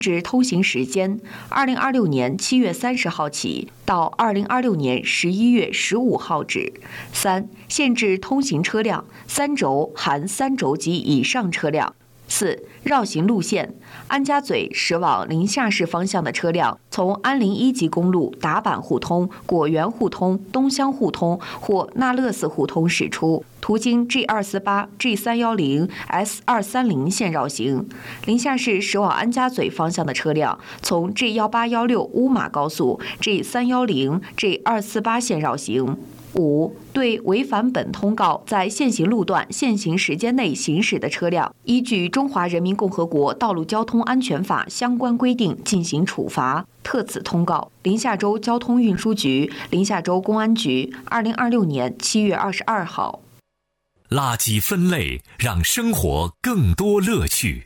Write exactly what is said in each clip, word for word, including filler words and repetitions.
制通行时间，二零二六年七月三十号起到二零二六年十一月十五号止。三、限制通行车辆，三轴含三轴及以上车辆。四、绕行路线，安家嘴驶往临夏市方向的车辆，从安林一级公路达坂互通、果园互通、东乡互通或那勒斯互通驶出，途经 G 二四八、G 三一零、S 二三零线绕行。临夏市驶往安家嘴方向的车辆，从 G 一八一六乌马高速、G 三一零、G 二四八线绕行。五、对违反本通告在现行路段现行时间内行驶的车辆，依据《中华人民共和国道路交通安全法》相关规定进行处罚。特此通告：临夏州交通运输局、临夏州公安局，二零二六年七月二十二号。 垃圾分类，让生活更多乐趣。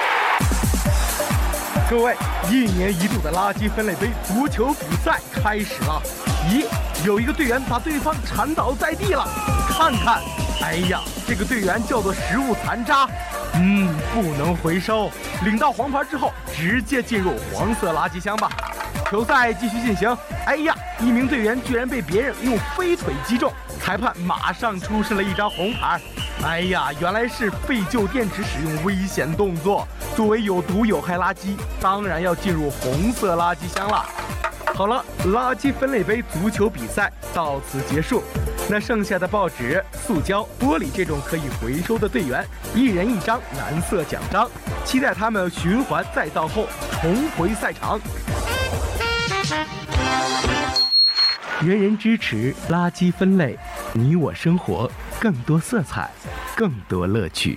各位，一年一度的垃圾分类杯足球比赛开始了。咦，有一个队员把对方铲倒在地了，看看，哎呀，这个队员叫做食物残渣，嗯，不能回收，领到黄牌之后直接进入黄色垃圾箱吧。球赛继续进行，哎呀，一名队员居然被别人用飞腿击中，裁判马上出示了一张红牌。哎呀，原来是废旧电池使用危险动作，作为有毒有害垃圾，当然要进入红色垃圾箱了。好了，垃圾分类杯足球比赛到此结束。那剩下的报纸、塑胶、玻璃这种可以回收的队员，一人一张蓝色奖章，期待他们循环再到后重回赛场。人人支持垃圾分类，你我生活更多色彩，更多乐趣。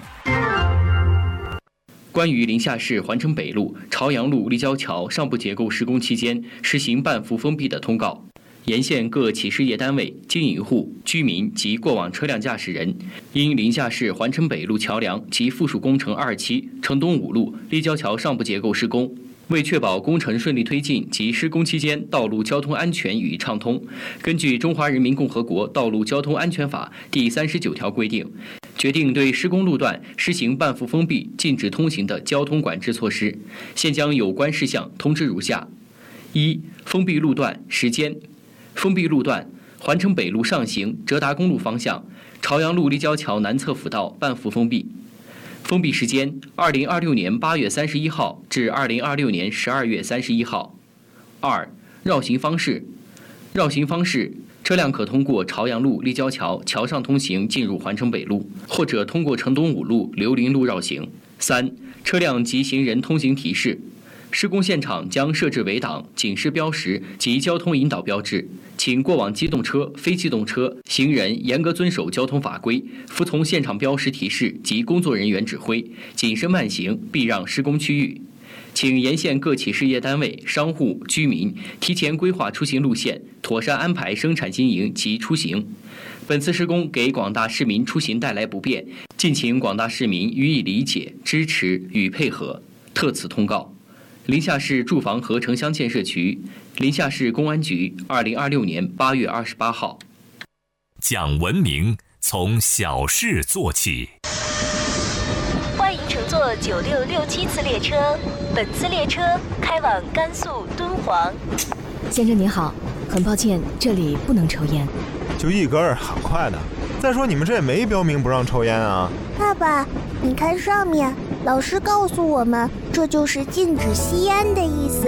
关于临夏市环城北路、朝阳路立交桥上部结构施工期间实行半幅封闭的通告，沿线各企事业单位、经营户、居民及过往车辆驾驶人，因临夏市环城北路桥梁及附属工程二期、城东五路立交桥上部结构施工，为确保工程顺利推进及施工期间道路交通安全与畅通，根据《中华人民共和国道路交通安全法》第三十九条规定，决定对施工路段实行半幅封闭、禁止通行的交通管制措施。现将有关事项通知如下：一、封闭路段时间。封闭路段：环城北路上行浙达公路方向，朝阳路立交桥南侧辅道半幅封闭。封闭时间：二零二六年八月三十一号至二零二六年十二月三十一号。二、绕行方式。绕行方式：车辆可通过朝阳路立交桥桥上通行进入环城北路，或者通过城东五路刘林路绕行。三、车辆及行人通行提示。施工现场将设置围挡、警示标识及交通引导标志，请过往机动车、非机动车、行人严格遵守交通法规，服从现场标识提示及工作人员指挥，谨慎慢行，避让施工区域。请沿线各企事业单位、商户、居民提前规划出行路线，妥善安排生产经营及出行。本次施工给广大市民出行带来不便，敬请广大市民予以理解、支持与配合。特此通告。临夏市住房和城乡建设局、临夏市公安局，二零二六年八月二十八号。 讲文明，从小事做起。 欢迎乘坐九六六七次列车，本次列车开往甘肃敦煌。 先生您好，很抱歉，这里不能抽烟。 就一根儿，很快的。再说你们这也没标明不让抽烟啊。 爸爸，你看上面，老师告诉我们，这就是禁止吸烟的意思。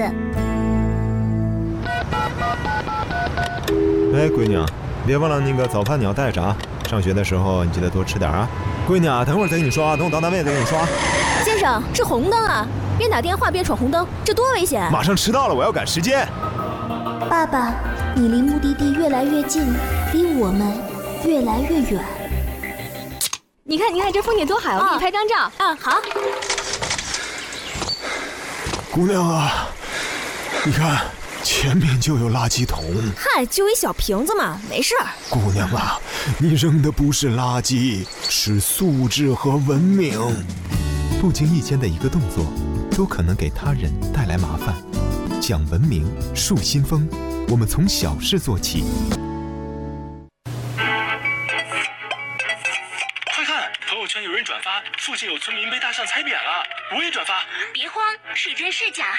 哎，闺女，别忘了那个早饭你要带着啊。上学的时候你记得多吃点啊。闺女啊，等会儿再给你刷，等我到单位再给你刷。 先生，是红灯啊，边打电话边闯红灯，这多危险！ 马上迟到了，我要赶时间。 爸爸，你离目的地越来越近，离我们越来越远。 你看，你看这风景多好，我给你拍张照。 啊，好。 姑娘啊，你看前面就有垃圾桶。 嗨，就一小瓶子嘛，没事儿。 姑娘啊，你扔的不是垃圾，是素质和文明。不经意间的一个动作，都可能给他人带来麻烦。讲文明，树新风，我们从小事做起。 朋友圈有人转发，附近有村民被大象踩扁了，我也转发。 别慌，是真是假